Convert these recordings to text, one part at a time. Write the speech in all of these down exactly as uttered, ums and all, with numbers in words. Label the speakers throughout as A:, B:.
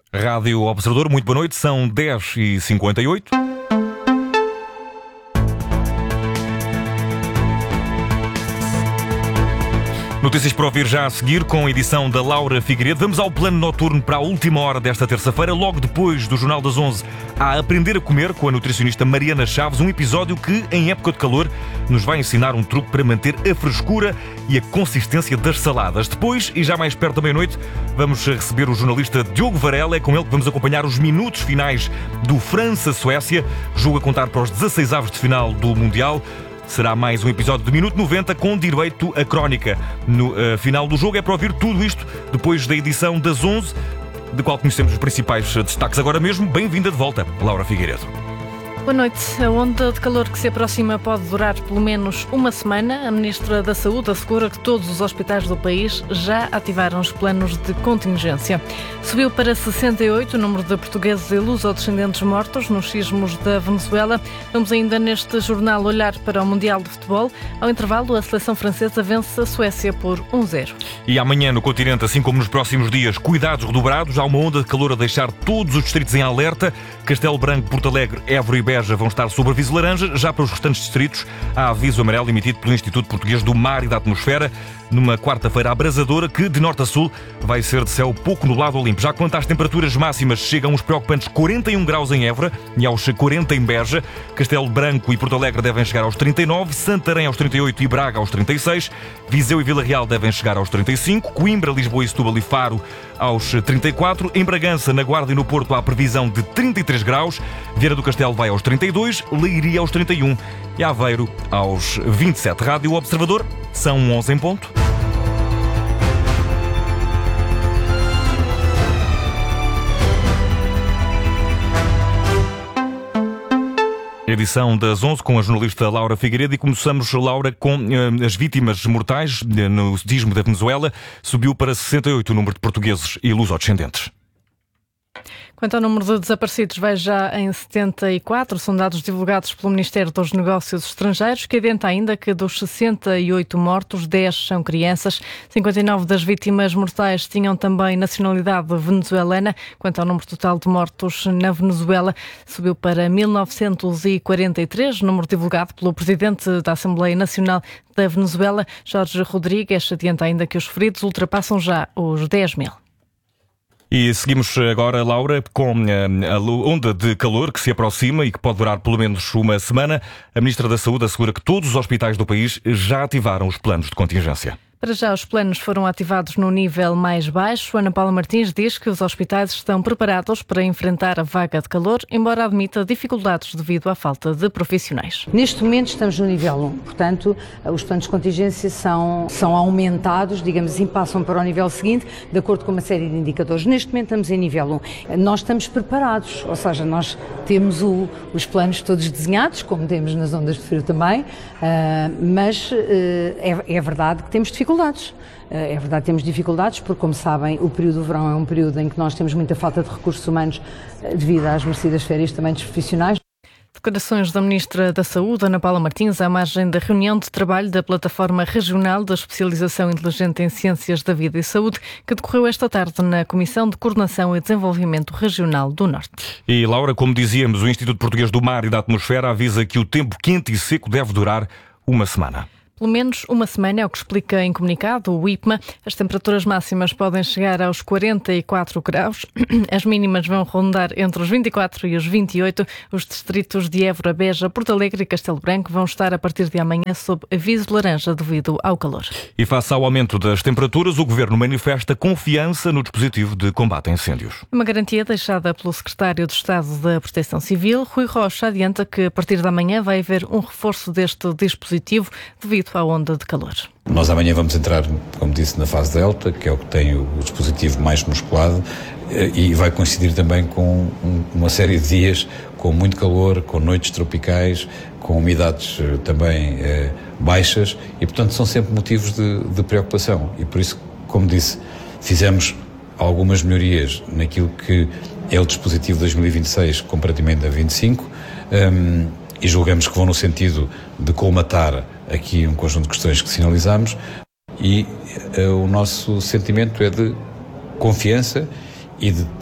A: Rádio Observador, muito boa noite, são dez e cinquenta e oito. Notícias para ouvir já a seguir, com a edição da Laura Figueiredo. Vamos ao plano noturno para a última hora desta terça-feira. Logo depois do Jornal das onze, a Aprender a Comer, com a nutricionista Mariana Chaves. Um episódio que, em época de calor, nos vai ensinar um truque para manter a frescura e a consistência das saladas. Depois, e já mais perto da meia-noite, vamos receber o jornalista Diogo Varela. É com ele que vamos acompanhar os minutos finais do França-Suécia. Jogo a contar para os dezasseis avos de final do Mundial. Será mais um episódio de Minuto noventa com direito à crónica. No uh, final do jogo é para ouvir tudo isto depois da edição das onze, de qual conhecemos os principais destaques agora mesmo. Bem-vinda de volta, Laura Figueiredo.
B: Boa noite. A onda de calor que se aproxima pode durar pelo menos uma semana. A Ministra da Saúde assegura que todos os hospitais do país já ativaram os planos de contingência. Subiu para sessenta e oito o número de portugueses e luso-descendentes mortos nos sismos da Venezuela. Vamos ainda neste jornal olhar para o Mundial de Futebol. Ao intervalo, a seleção francesa vence a Suécia por um zero.
A: E amanhã no continente, assim como nos próximos dias, cuidados redobrados. Há uma onda de calor a deixar todos os distritos em alerta. Castelo Branco, Porto Alegre, Évora e Beja vão estar sob aviso laranja. Já para os restantes distritos, há aviso amarelo emitido pelo Instituto Português do Mar e da Atmosfera, numa quarta-feira abrasadora que, de norte a sul, vai ser de céu pouco nublado ou limpo. Já quanto às temperaturas máximas, chegam os preocupantes quarenta e um graus em Évora e aos quarenta em Beja. Castelo Branco e Porto Alegre devem chegar aos trinta e nove, Santarém aos trinta e oito e Braga aos trinta e seis, Viseu e Vila Real devem chegar aos trinta e cinco, Coimbra, Lisboa e Setúbal e Faro aos trinta e quatro, em Bragança, na Guarda e no Porto há previsão de trinta e três graus, Vieira do Castelo vai aos trinta e dois, Leiria aos trinta e um e Aveiro aos vinte e sete. Rádio Observador, são onze em ponto. Edição das onze com a jornalista Laura Figueiredo, e começamos, Laura, com uh, as vítimas mortais uh, no sismo da Venezuela. Subiu para sessenta e oito o número de portugueses e luso-descendentes.
B: Quanto ao número de desaparecidos, vai já em setenta e quatro. São dados divulgados pelo Ministério dos Negócios Estrangeiros, que adianta ainda que dos sessenta e oito mortos, dez são crianças. cinquenta e nove das vítimas mortais tinham também nacionalidade venezuelana. Quanto ao número total de mortos na Venezuela, subiu para mil novecentos e quarenta e três, número divulgado pelo Presidente da Assembleia Nacional da Venezuela, Jorge Rodrigues. Adianta ainda que os feridos ultrapassam já os dez mil.
A: E seguimos agora, Laura, com a onda de calor que se aproxima e que pode durar pelo menos uma semana. A Ministra da Saúde assegura que todos os hospitais do país já ativaram os planos de contingência.
B: Para já, os planos foram ativados no nível mais baixo. Ana Paula Martins diz que os hospitais estão preparados para enfrentar a vaga de calor, embora admita dificuldades devido à falta de profissionais.
C: Neste momento estamos no nível um, portanto, os planos de contingência são, são aumentados, digamos assim, passam para o nível seguinte, de acordo com uma série de indicadores. Neste momento estamos em nível um. Nós estamos preparados, ou seja, nós temos o, os planos todos desenhados, como temos nas ondas de frio também, uh, mas uh, é, é verdade que temos dificuldades. É verdade, temos dificuldades porque, como sabem, o período do verão é um período em que nós temos muita falta de recursos humanos devido às merecidas férias também dos profissionais.
B: Declarações da Ministra da Saúde, Ana Paula Martins, à margem da reunião de trabalho da Plataforma Regional da Especialização Inteligente em Ciências da Vida e Saúde, que decorreu esta tarde na Comissão de Coordenação e Desenvolvimento Regional do Norte.
A: E, Laura, como dizíamos, o Instituto Português do Mar e da Atmosfera avisa que o tempo quente e seco deve durar uma semana.
B: Pelo menos uma semana, é o que explica em comunicado o I P M A. As temperaturas máximas podem chegar aos quarenta e quatro graus. As mínimas vão rondar entre os vinte e quatro e os vinte e oito. Os distritos de Évora, Beja, Porto Alegre e Castelo Branco vão estar a partir de amanhã sob aviso laranja devido ao calor.
A: E face ao aumento das temperaturas, o Governo manifesta confiança no dispositivo de combate a incêndios.
B: Uma garantia deixada pelo Secretário de Estado da Proteção Civil, Rui Rocha, adianta que a partir de amanhã vai haver um reforço deste dispositivo devido à onda de calor.
D: Nós amanhã vamos entrar, como disse, na fase delta, que é o que tem o dispositivo mais musculado, e vai coincidir também com uma série de dias com muito calor, com noites tropicais, com umidades também eh, baixas, e portanto são sempre motivos de, de preocupação. E por isso, como disse, fizemos algumas melhorias naquilo que é o dispositivo de dois mil e vinte e seis comparativamente a vinte e cinco, um, e julgamos que vão no sentido de colmatar aqui um conjunto de questões que sinalizamos, e uh, o nosso sentimento é de confiança e de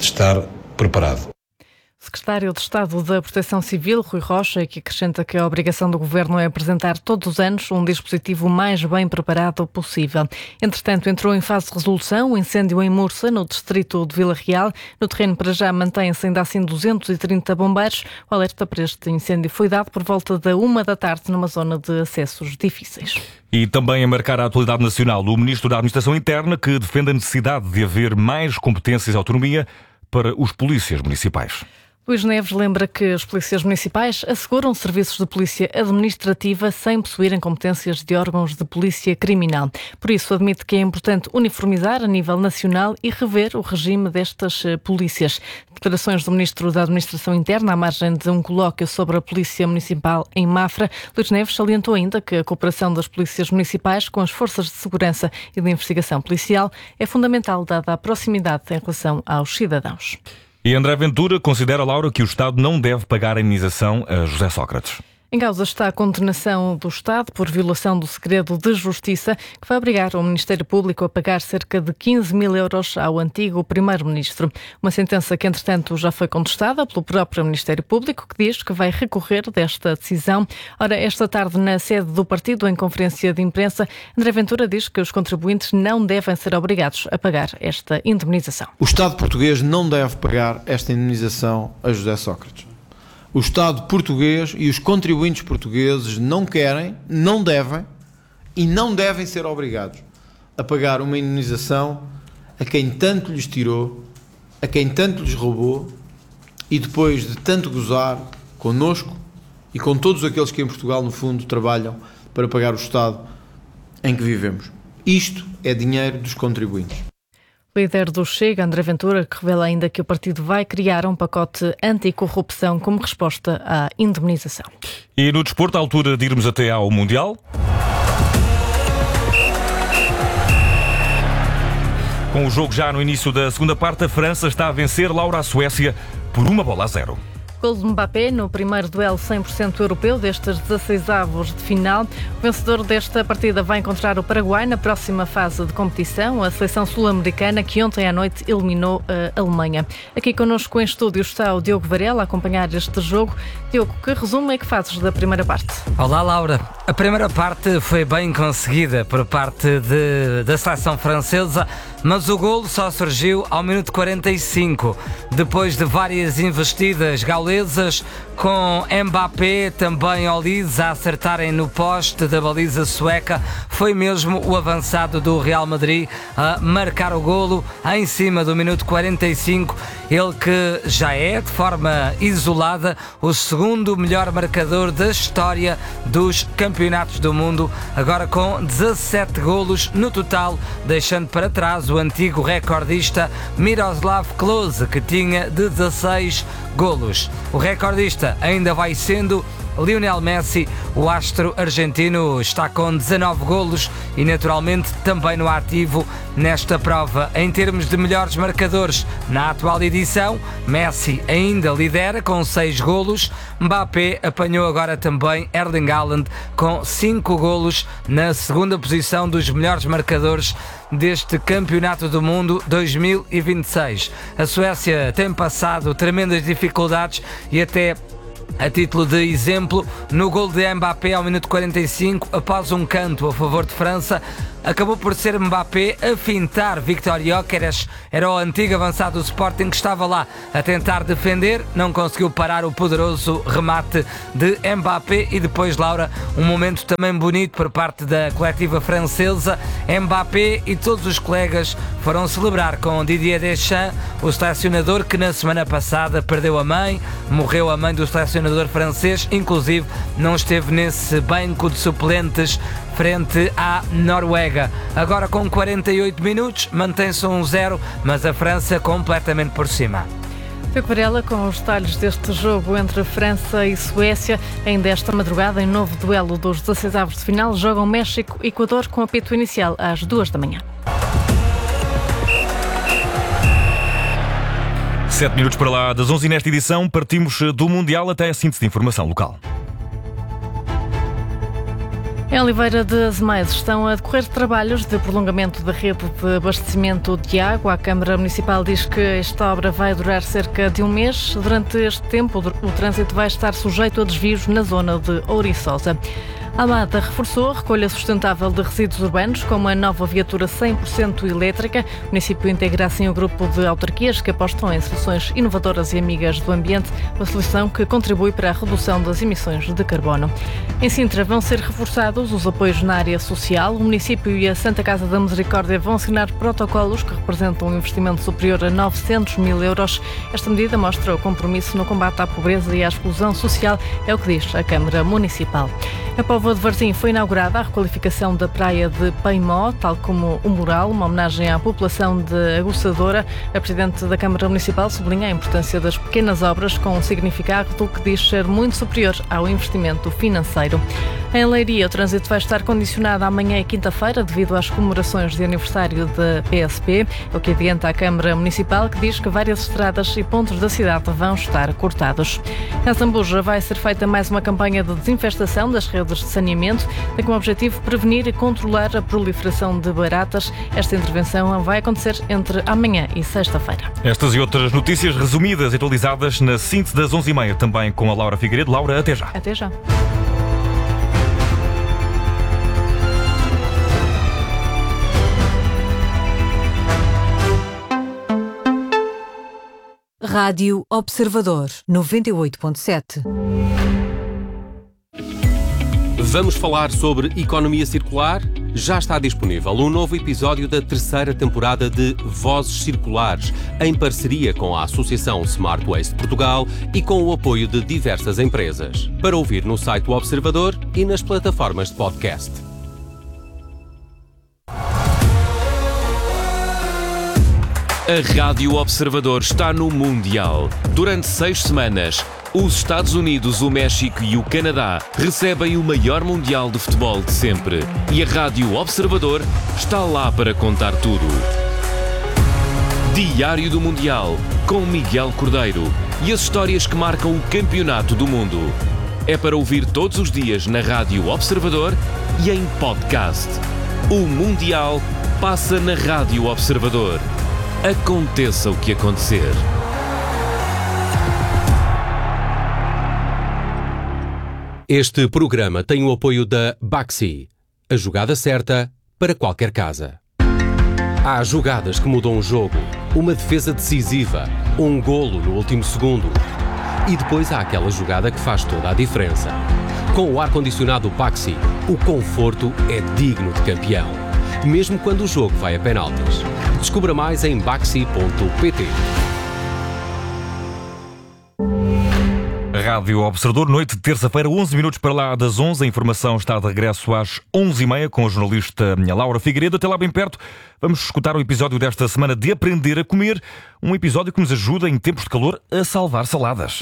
D: de estar preparado.
B: Secretário de Estado da Proteção Civil, Rui Rocha, que acrescenta que a obrigação do Governo é apresentar todos os anos um dispositivo mais bem preparado possível. Entretanto, entrou em fase de resolução o incêndio em Mursa, no distrito de Vila Real. No terreno, para já, mantém-se ainda assim duzentos e trinta bombeiros. O alerta para este incêndio foi dado por volta da uma da tarde numa zona de acessos difíceis.
A: E também a marcar a atualidade nacional, o Ministro da Administração Interna, que defende a necessidade de haver mais competências e autonomia para os polícias municipais.
B: Luís Neves lembra que as polícias municipais asseguram serviços de polícia administrativa sem possuírem competências de órgãos de polícia criminal. Por isso, admite que é importante uniformizar a nível nacional e rever o regime destas polícias. Declarações do Ministro da Administração Interna à margem de um colóquio sobre a Polícia Municipal em Mafra. Luís Neves salientou ainda que a cooperação das polícias municipais com as forças de segurança e de investigação policial é fundamental, dada a proximidade em relação aos cidadãos.
A: E André Ventura considera, Laura, que o Estado não deve pagar a indenização a José Sócrates.
B: Em causa está a condenação do Estado por violação do segredo de justiça, que vai obrigar o Ministério Público a pagar cerca de quinze mil euros ao antigo Primeiro-Ministro. Uma sentença que, entretanto, já foi contestada pelo próprio Ministério Público, que diz que vai recorrer desta decisão. Ora, esta tarde, na sede do partido, em conferência de imprensa, André Ventura diz que os contribuintes não devem ser obrigados a pagar esta indemnização.
E: O Estado português não deve pagar esta indemnização a José Sócrates. O Estado português e os contribuintes portugueses não querem, não devem e não devem ser obrigados a pagar uma indemnização a quem tanto lhes tirou, a quem tanto lhes roubou e depois de tanto gozar connosco e com todos aqueles que em Portugal, no fundo, trabalham para pagar o Estado em que vivemos. Isto é dinheiro dos contribuintes.
B: Líder do Chega, André Ventura, que revela ainda que o partido vai criar um pacote anticorrupção como resposta à indemnização.
A: E no desporto, à altura de irmos até ao Mundial. Com o jogo já no início da segunda parte, a França está a vencer, Laura, a Suécia por uma bola a zero.
B: Gol de Mbappé no primeiro duelo cem por cento europeu destes dezasseisavos de final. O vencedor desta partida vai encontrar o Paraguai na próxima fase de competição, a seleção sul-americana que ontem à noite eliminou a Alemanha. Aqui connosco em estúdio está o Diogo Varela a acompanhar este jogo. Diogo, que resumo é que fazes da primeira parte?
F: Olá, Laura. A primeira parte foi bem conseguida por parte de, da seleção francesa, mas o golo só surgiu ao minuto quarenta e cinco, depois de várias investidas gaulesas, com Mbappé também Olise a acertarem no poste da baliza sueca. Foi mesmo o avançado do Real Madrid a marcar o golo em cima do minuto quarenta e cinco, ele que já é, de forma isolada, o segundo melhor marcador da história dos campeonatos do mundo, agora com dezassete golos no total, deixando para trás o antigo recordista Miroslav Klose, que tinha dezasseis golos. O recordista ainda vai sendo Lionel Messi. O astro argentino está com dezanove golos e naturalmente também no ativo nesta prova. Em termos de melhores marcadores na atual edição, Messi ainda lidera com seis golos. Mbappé apanhou agora também Erling Haaland com cinco golos na segunda posição dos melhores marcadores deste Campeonato do Mundo dois mil e vinte e seis. A Suécia tem passado tremendas dificuldades e até a título de exemplo, no gol de Mbappé ao minuto quarenta e cinco, após um canto a favor de França, acabou por ser Mbappé a fintar Victor Gyökeres, era o antigo avançado do Sporting que estava lá a tentar defender, não conseguiu parar o poderoso remate de Mbappé. E depois, Laura, um momento também bonito por parte da coletiva francesa. Mbappé e todos os colegas foram celebrar com Didier Deschamps, o selecionador que na semana passada perdeu a mãe, morreu a mãe do selecionador francês, inclusive não esteve nesse banco de suplentes frente à Noruega. Agora com quarenta e oito minutos, mantém-se um zero, mas a França completamente por cima.
B: Diogo Varela com os detalhes deste jogo entre França e Suécia. Ainda esta madrugada, em novo duelo dos dezasseisavos de final, jogam México e Equador com apito inicial às duas da manhã.
A: Sete minutos para lá das onze, e nesta edição partimos do Mundial até a síntese de informação local.
B: Em Oliveira de Azeméis estão a decorrer trabalhos de prolongamento da rede de abastecimento de água. A Câmara Municipal diz que esta obra vai durar cerca de um mês. Durante este tempo, o trânsito vai estar sujeito a desvios na zona de Ouriçosa. Almada reforçou a recolha sustentável de resíduos urbanos com uma nova viatura cem por cento elétrica. O município integra assim o grupo de autarquias que apostam em soluções inovadoras e amigas do ambiente, uma solução que contribui para a redução das emissões de carbono. Em Sintra vão ser reforçados os apoios na área social. O município e a Santa Casa da Misericórdia vão assinar protocolos que representam um investimento superior a novecentos mil euros. Esta medida mostra o compromisso no combate à pobreza e à exclusão social, é o que diz a Câmara Municipal. A Póvoa de Varzim foi inaugurada a requalificação da praia de Peimó, tal como o mural, uma homenagem à população de Aguçadora. A Presidente da Câmara Municipal sublinha a importância das pequenas obras com um significado que diz ser muito superior ao investimento financeiro. Em Leiria, o trânsito vai estar condicionado amanhã e quinta-feira devido às comemorações de aniversário da P S P, o que adianta a Câmara Municipal, que diz que várias estradas e pontos da cidade vão estar cortados. Em Zambuja vai ser feita mais uma campanha de desinfestação das redes de saneamento, tem como objetivo prevenir e controlar a proliferação de baratas. Esta intervenção vai acontecer entre amanhã e sexta-feira.
A: Estas e outras notícias resumidas e atualizadas na síntese das onze e meia, também com a Laura Figueiredo. Laura, até já.
B: Até já.
G: Rádio Observador, noventa e oito ponto sete.
H: Vamos falar sobre economia circular? Já está disponível um novo episódio da terceira temporada de Vozes Circulares, em parceria com a Associação Smart Waste Portugal e com o apoio de diversas empresas. Para ouvir no site do Observador e nas plataformas de podcast.
I: A Rádio Observador está no Mundial. Durante seis semanas, os Estados Unidos, o México e o Canadá recebem o maior Mundial de futebol de sempre. E a Rádio Observador está lá para contar tudo. Diário do Mundial, com Miguel Cordeiro. E as histórias que marcam o campeonato do mundo. É para ouvir todos os dias na Rádio Observador e em podcast. O Mundial passa na Rádio Observador. Aconteça o que acontecer.
H: Este programa tem o apoio da Baxi, a jogada certa para qualquer casa. Há jogadas que mudam o jogo, uma defesa decisiva, um golo no último segundo. E depois há aquela jogada que faz toda a diferença. Com o ar-condicionado Baxi, o conforto é digno de campeão, mesmo quando o jogo vai a penaltis. Descubra mais em baxi ponto pt.
A: Rádio Observador, noite de terça-feira, onze minutos para lá das onze. A informação está de regresso às onze e meia com a jornalista Laura Figueiredo. Até lá bem perto, vamos escutar o episódio desta semana de Aprender a Comer. Um episódio que nos ajuda em tempos de calor a salvar saladas.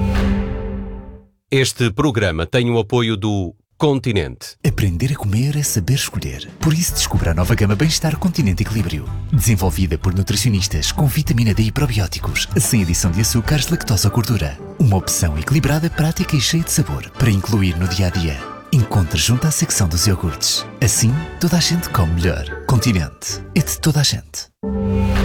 H: Este programa tem o apoio do Continente.
J: Aprender a comer é saber escolher. Por isso descubra a nova gama Bem-Estar Continente Equilíbrio. Desenvolvida por nutricionistas com vitamina D e probióticos, sem adição de açúcares, lactose ou gordura. Uma opção equilibrada, prática e cheia de sabor para incluir no dia-a-dia. Encontre junto à secção dos iogurtes. Assim, toda a gente come melhor. Continente. É de toda a gente.